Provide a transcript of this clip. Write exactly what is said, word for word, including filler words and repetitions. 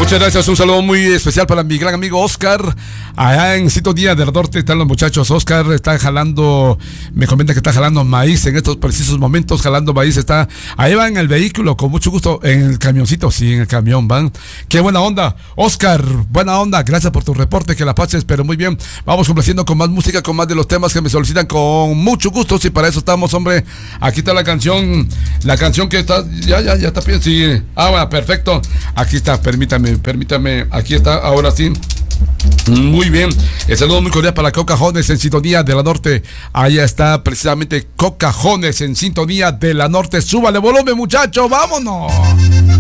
Muchas gracias, un saludo muy especial para mi gran amigo Oscar. Allá en Sintonía del Norte están los muchachos. Oscar está jalando, me comenta que está jalando maíz en estos precisos momentos, jalando maíz. Está, ahí va en el vehículo, con mucho gusto, en el camioncito, sí, en el camión van. Qué buena onda, Oscar, buena onda, gracias por tu reporte, que la pases, pero muy bien. Vamos complaciendo con más música, con más de los temas que me solicitan con mucho gusto, sí, para eso estamos, hombre. Aquí está la canción, la canción que está, ya, ya, ya está bien, sí. Ah, bueno, perfecto. Aquí está, permítame, permítame, aquí está, ahora sí. Muy bien, el saludo muy cordial para Cocajones en Sintonía de la Norte. Allá está precisamente Cocajones en Sintonía de la Norte. Súbale volumen, muchachos, vámonos.